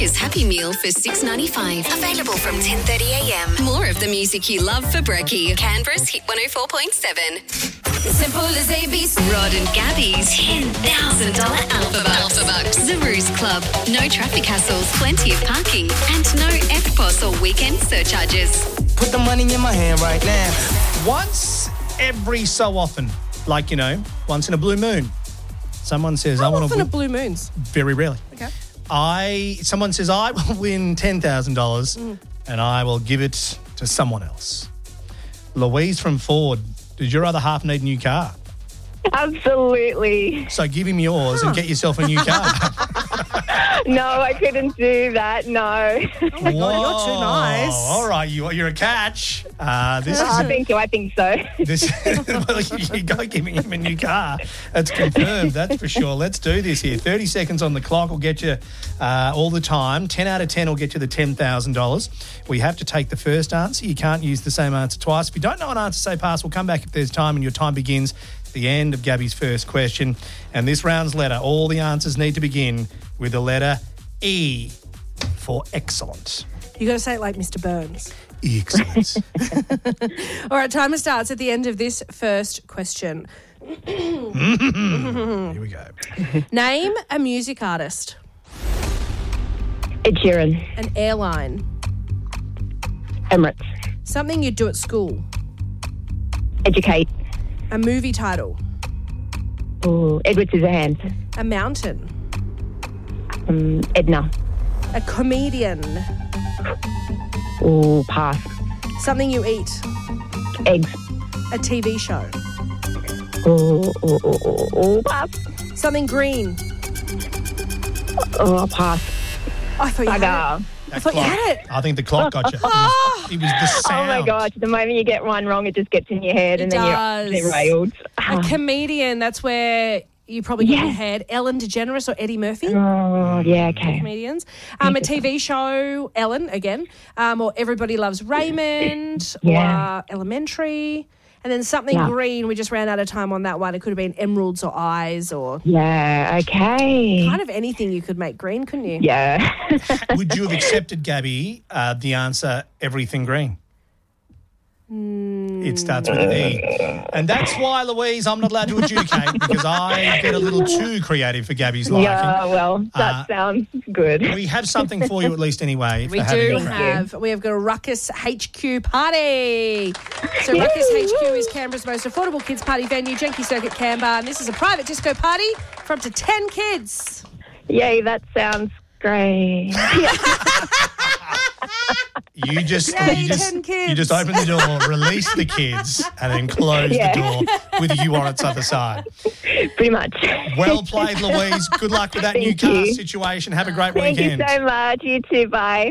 Macca's Happy Meal for $6.95. Available from 10:30am. More of the music you love for brekkie. Canberra's Hit 104.7. Simple as ABC. Rod and Gabby's $10,000 Alpha Bucks. The Ruse Club. No traffic hassles, plenty of parking, and no FPOS or weekend surcharges. Put the money in my hand right now. Once every so often, like, once in a blue moon, someone says, How I want to often win. are blue moons? Very rarely. Okay. Someone says, I will win $10,000 and I will give it to someone else. Louise from Ford, does your other half need a new car? Absolutely. So give him yours and get yourself a new car. No, I couldn't do that. No. Oh my God, you're too nice. All right, you're a catch. This is Thank you. I think so. well, you go giving him a new car. That's confirmed, that's for sure. Let's do this here. 30 seconds on the clock will get you all the time. 10 out of 10 will get you the $10,000. We have to take the first answer. You can't use the same answer twice. If you don't know an answer, say pass. We'll come back if there's time, and your time begins at the end of Gabby's first question. And this round's letter, all the answers need to begin with the letter E for excellent. You got to say it like Mr. Burns. Excellent. All right, timer starts at the end of this first question. Here we go. Name a music artist. Ed Sheeran. An airline. Emirates. Something you do at school. Educate. A movie title. Ooh, Edward Scissorhands. A mountain. Edna. A comedian. Ooh, pass. Something you eat. Eggs. A TV show. Ooh, pass. Something green. Oh, pass. Oh, I thought you had it. Bugger. I thought you had it. I think the clock got you. It was the Oh sound. my gosh, the moment you get one wrong, it just gets in your head It and then does. you're derailed. A comedian, that's where you probably get your head. Ellen DeGeneres or Eddie Murphy. Oh, yeah, okay. Comedians. A TV show, Ellen, again. Or Everybody Loves Raymond Yeah. or Elementary. And then something green, we just ran out of time on that one. It could have been emeralds or eyes or Yeah, okay. kind of anything you could make green, couldn't you? Yeah. Would you have accepted, Gabby, the answer, everything green? It starts with an E. And that's why, Louise, I'm not allowed to adjudicate because I get a little too creative for Gabby's liking. Yeah, well, that sounds good. We have something for you at least anyway. We for having do a crack. have. We have got a Ruckus HQ party. So Ruckus HQ is Canberra's most affordable kids party venue, Jenky Circuit, Canberra, and this is a private disco party for up to 10 kids. Yay, that sounds great. You just 10 kids. you just open the door, release the kids, and then close the door with you on its other side. Pretty much. Well played, Louise. Good luck with that new Thank car you. situation. Have a great Thank weekend. you so much. You too. Bye.